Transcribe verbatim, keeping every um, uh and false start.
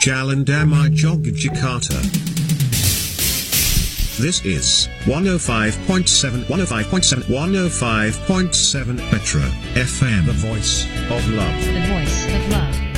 Jalan Damai Yogyakarta. This is one oh five point seven, one oh five point seven, one oh five point seven Petra F M, the voice of love. The voice of love.